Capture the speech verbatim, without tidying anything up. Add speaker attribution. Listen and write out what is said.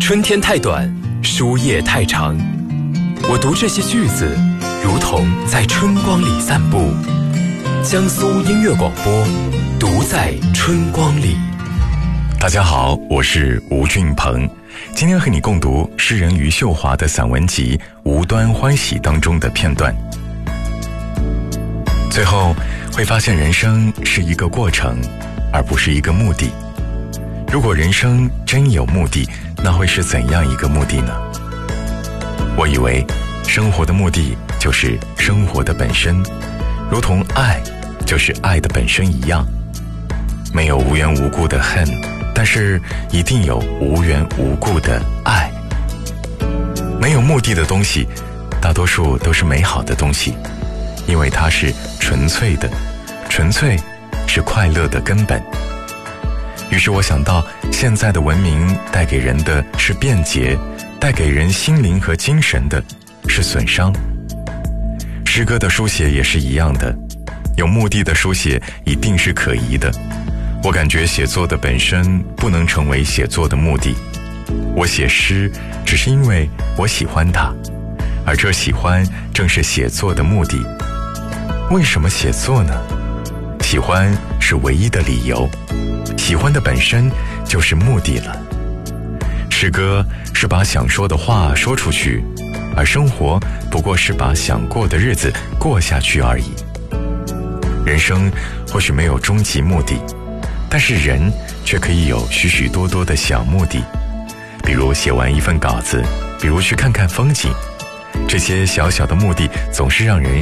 Speaker 1: 春天太短，书页太长，我读这些句子，如同在春光里散步。江苏音乐广播，读在春光里。
Speaker 2: 大家好，我是吴俊鹏，今天和你共读诗人余秀华的散文集《无端欢喜》当中的片段。最后会发现，人生是一个过程，而不是一个目的。如果人生真有目的，那会是怎样一个目的呢？我以为生活的目的就是生活的本身，如同爱就是爱的本身一样。没有无缘无故的恨，但是一定有无缘无故的爱。没有目的的东西，大多数都是美好的东西，因为它是纯粹的，纯粹是快乐的根本。于是我想到，现在的文明带给人的是便捷，带给人心灵和精神的是损伤。诗歌的书写也是一样的，有目的的书写一定是可疑的。我感觉写作的本身不能成为写作的目的。我写诗只是因为我喜欢它，而这喜欢正是写作的目的。为什么写作呢？喜欢是唯一的理由，喜欢的本身就是目的了。诗歌是把想说的话说出去，而生活不过是把想过的日子过下去而已。人生或许没有终极目的，但是人却可以有许许多多的小目的，比如写完一份稿子，比如去看看风景。这些小小的目的总是让人